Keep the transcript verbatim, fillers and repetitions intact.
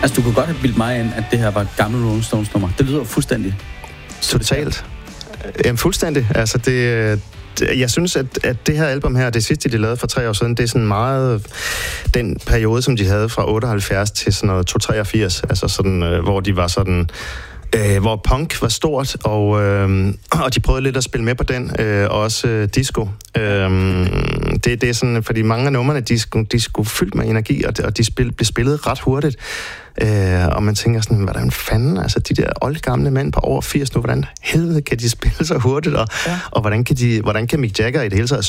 Altså, du kunne godt have bildt mig ind, at det her var et gammelt Rolling Stones nummer. Det lyder fuldstændig... Totalt. Jamen, fuldstændig. Altså, det... Jeg synes, at, at det her album her, det sidste, de lavede for tre år siden, det er sådan meget den periode, som de havde fra otteoghalvfjerds til sådan noget to treogfirs, altså sådan, øh, hvor de var sådan... Øh, hvor punk var stort, og, øh, og de prøvede lidt at spille med på den, øh, og også øh, disco. Øh, det, det er sådan, fordi mange af numrene, de skulle, de skulle fyldt med energi, og, og de spil, blev spillet ret hurtigt. Øh, og man tænker sådan, hvordan fanden, altså de der oldgamle mænd på over firs nu, hvordan helvede kan de spille så hurtigt, og, ja. og hvordan, kan de, hvordan kan Mick Jagger i det hele taget